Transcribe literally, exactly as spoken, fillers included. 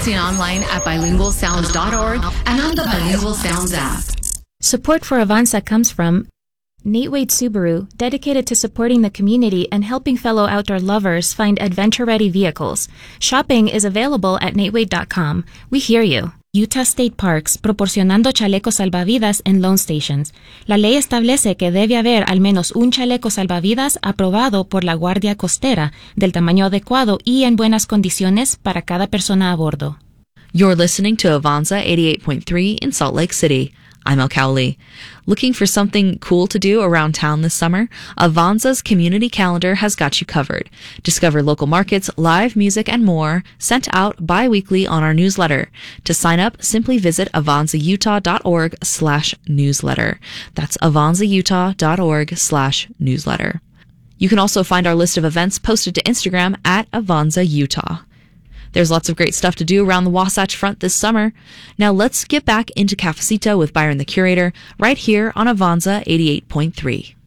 Listen online at bilingual sounds dot org and on the Bilingual Sounds app. Support for Avanza comes from Nate Wade Subaru, dedicated to supporting the community and helping fellow outdoor lovers find adventure-ready vehicles. Shopping is available at nate wade dot com. We hear you. Utah State Parks, proporcionando chalecos salvavidas en loan stations. La ley establece que debe haber al menos un chaleco salvavidas aprobado por la Guardia Costera, del tamaño adecuado y en buenas condiciones para cada persona a bordo. You're listening to Avanza eighty-eight point three in Salt Lake City. I'm El Cowley. Looking for something cool to do around town this summer? Avanza's community calendar has got you covered. Discover local markets, live music, and more sent out bi-weekly on our newsletter. To sign up, simply visit avanza utah dot org slash newsletter. That's avanza utah dot org slash newsletter. You can also find our list of events posted to Instagram at Avanza Utah. There's lots of great stuff to do around the Wasatch Front this summer. Now let's get back into Cafecito with Byron the Curator right here on Avanza eighty-eight point three.